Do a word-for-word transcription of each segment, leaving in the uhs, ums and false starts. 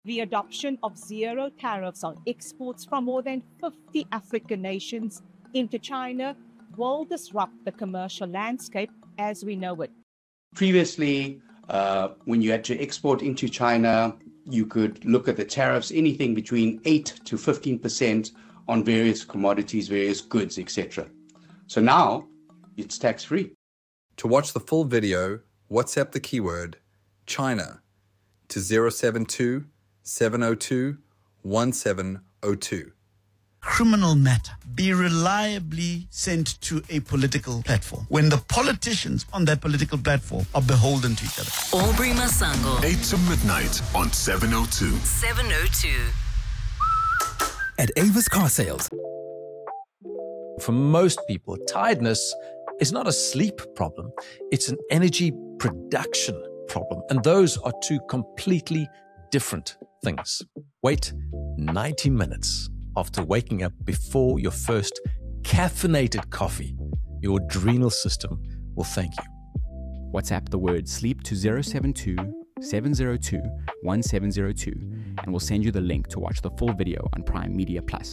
The adoption of zero tariffs on exports from more than fifty African nations into China will disrupt the commercial landscape as we know it. Previously, uh, when you had to export into China, you could look at the tariffs, anything between eight to fifteen percent on various commodities, various goods, et cetera. So now it's tax-free. To watch the full video, WhatsApp the keyword China to zero seven two, seven zero two, one seven zero two. Criminal matter be reliably sent to a political platform when the politicians on that political platform are beholden to each other. Aubrey Masango. eight to midnight on seven oh two. seven oh two. At Avis Car Sales. For most people, tiredness is not a sleep problem. It's an energy production problem. And those are two completely different things. Wait ninety minutes after waking up before your first caffeinated coffee. Your adrenal system will thank you. WhatsApp the word sleep to zero seven two, seven zero two, one seven zero two and we'll send you the link to watch the full video on Prime Media Plus.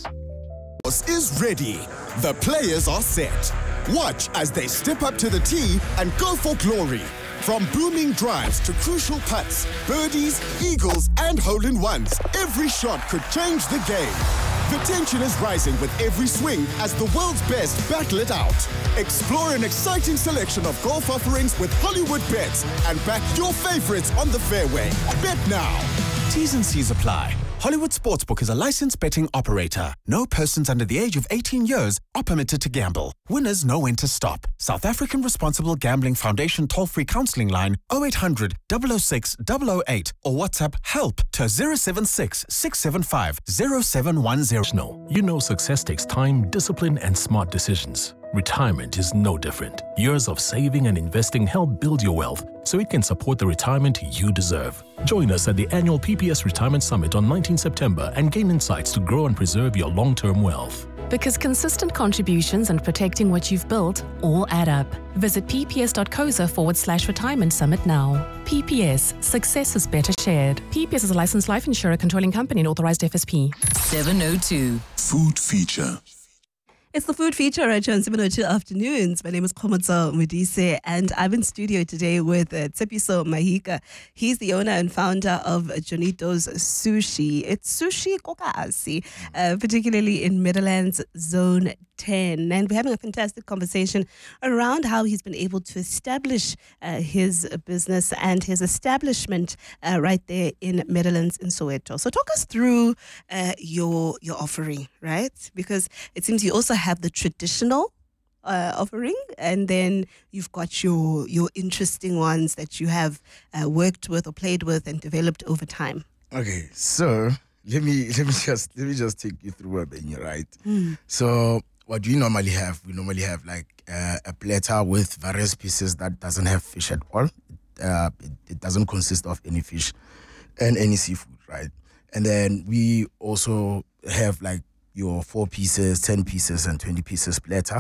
Is ready. The players are set. Watch as they step up to the tee and go for glory. From booming drives to crucial putts, birdies, eagles, and hole-in-ones, every shot could change the game. The tension is rising with every swing as the world's best battle it out. Explore an exciting selection of golf offerings with Hollywood Bets and back your favorites on the fairway. Bet now. T's and C's apply. Hollywood Sportsbook is a licensed betting operator. No persons under the age of eighteen years are permitted to gamble. Winners know when to stop. South African Responsible Gambling Foundation toll-free counseling line oh eight hundred, double oh six, double oh eight or WhatsApp HELP to zero seven six, six seven five, zero seven one zero. You know success takes time, discipline, and smart decisions. Retirement is no different. Years of saving and investing help build your wealth so it can support the retirement you deserve. Join us at the annual P P S Retirement Summit on nineteenth September and gain insights to grow and preserve your long-term wealth. Because consistent contributions and protecting what you've built all add up. Visit pps.coza forward slash retirement summit now. P P S, success is better shared. P P S is a licensed life insurer controlling company and authorized F S P. seven oh two. Food feature. It's the food feature right here on seven oh two Afternoons. My name is Khomotso Modise, and I'm in studio today with uh, Tsepiso Mahika. He's the owner and founder of Jonito's Sushi. It's sushi kokasi, uh, particularly in Meadowlands Zone ten. And we're having a fantastic conversation around how he's been able to establish uh, his business and his establishment uh, right there in Meadowlands in Soweto. So talk us through uh, your your offering, right? Because it seems you also have the traditional uh, offering, and then you've got your your interesting ones that you have uh, worked with or played with and developed over time. Okay, so let me let me just let me just take you through a bit, right? Mm. So what do we normally have? We normally have like uh, a platter with various pieces that doesn't have fish at all. Uh, it, it doesn't consist of any fish and any seafood, right? And then we also have like your four pieces, ten pieces, and twenty pieces platter.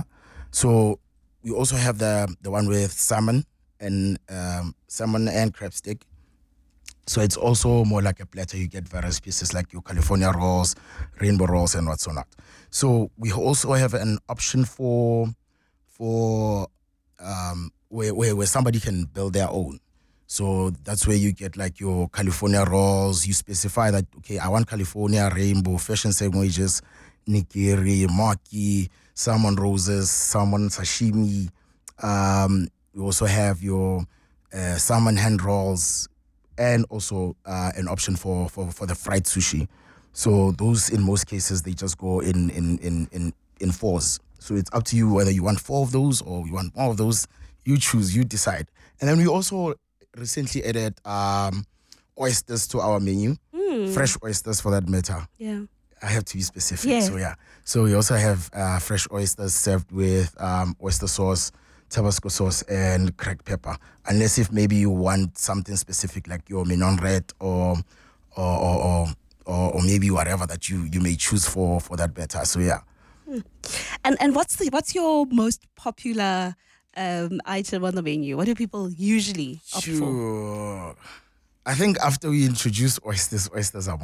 So we also have the the one with salmon and um, salmon and crab stick. So it's also more like a platter. You get various pieces like your California rolls, rainbow rolls, and what's not. So we also have an option for for um, where, where where somebody can build their own. So that's where you get like your California rolls. You specify that, okay, I want California, rainbow, fashion sandwiches, nigiri, maki, salmon roses, salmon sashimi. Um, you also have your uh, salmon hand rolls, and also uh, an option for, for, for the fried sushi. So those, in most cases, they just go in, in, in, in, in fours. So it's up to you whether you want four of those or you want more of those. You choose, you decide. And then we also recently added um, oysters to our menu, mm. fresh oysters for that matter. Yeah. I have to be specific. Yeah. So yeah. So we also have uh, fresh oysters served with um, oyster sauce, Tabasco sauce, and cracked pepper. Unless if maybe you want something specific like your mignon red or or or, or, or, or maybe whatever that you, you may choose for, for that batter. So yeah. Mm. And and what's the what's your most popular um, item on the menu? What do people usually opt sure. for? I think after we introduce oysters, oysters are